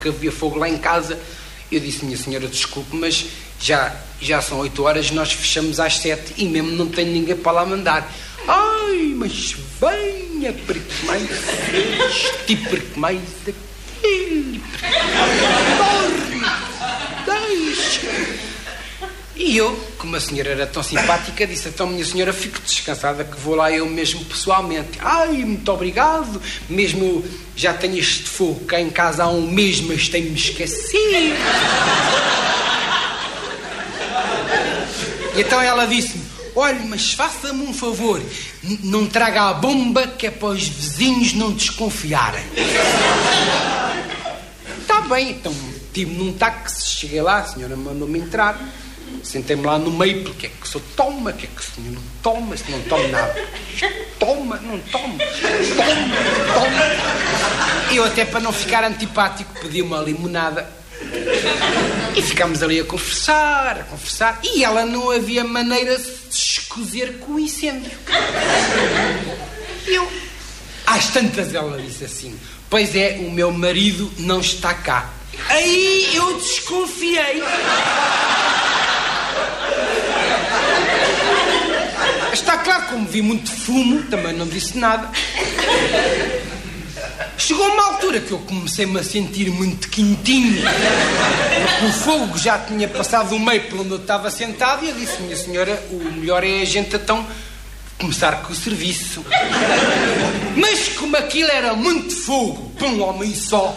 que havia fogo lá em casa. Eu disse, minha senhora, desculpe, mas já são 8 horas, nós fechamos às 7 e mesmo não tenho ninguém para lá mandar. Ai, mas venha, porque mais este e porque mais aquele, deixa. E eu, como a senhora era tão simpática, disse, então, minha senhora, fique descansada que vou lá eu mesmo pessoalmente. Ai, muito obrigado, mesmo eu já tenho este fogo cá em casa há um mês, mas tenho-me esquecido. E então ela disse-me, olha, mas faça-me um favor, não traga a bomba, que é para os vizinhos não desconfiarem. Está bem, então tive num táxi, cheguei lá, a senhora mandou-me entrar. Sentei-me lá no meio, porque é que o senhor toma, que é que o senhor não toma, se não toma nada. Toma, não toma, toma. Eu até para não ficar antipático pedi uma limonada. E ficámos ali a conversar. E ela não havia maneira de se escozer com o incêndio. Eu, às tantas ela disse assim, pois é, o meu marido não está cá. Aí eu desconfiei. Está claro, como vi muito fumo, também não disse nada. Chegou uma altura que eu comecei-me a sentir muito quentinho. O fogo já tinha passado o meio por onde eu estava sentado e eu disse, minha senhora, o melhor é a gente então começar com o serviço. Mas como aquilo era muito fogo para um homem só,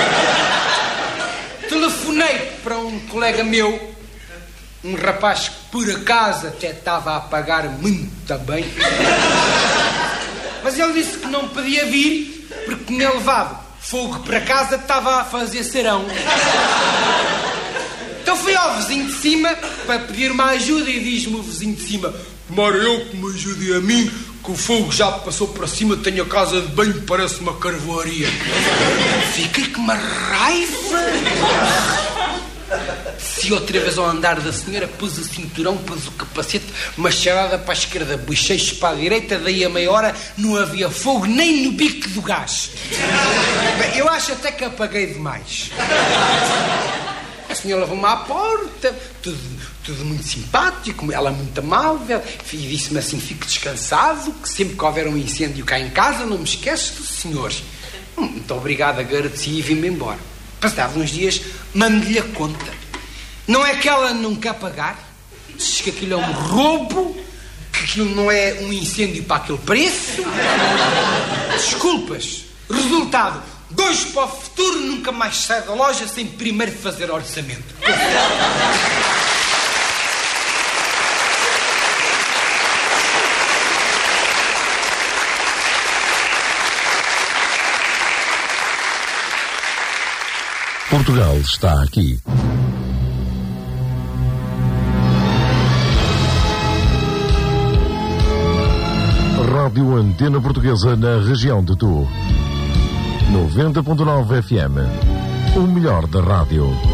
telefonei para um colega meu, um rapaz que por acaso até estava a pagar muito bem. Mas ele disse que não podia vir porque tinha levado fogo para casa, estava a fazer serão. Então fui ao vizinho de cima para pedir uma ajuda e diz-me o vizinho de cima, tomara eu que me ajude a mim, que o fogo já passou para cima, tenho a casa de banho, parece uma carvoaria. Fiquei com uma raiva. Se outra vez ao andar da senhora, pus o cinturão, pus o capacete, machadada para a esquerda, bochechos para a direita, daí a meia hora não havia fogo nem no bico do gás. Bem, eu acho até que apaguei demais. A senhora levou-me à porta, tudo muito simpático, ela muito amável, e disse-me assim, fique descansado, que sempre que houver um incêndio cá em casa, não me esqueço do senhor. Muito obrigado, agradeci e vim-me embora. Passados uns dias, mando-lhe a conta. Não é que ela não quer pagar, diz que aquilo é um roubo, que aquilo não é um incêndio para aquele preço. Desculpas. Resultado, 2 para o futuro, nunca mais sai da loja sem primeiro fazer orçamento. Portugal está aqui. Rádio Antena Portuguesa na região de Tu. 90.9 FM. O melhor da rádio.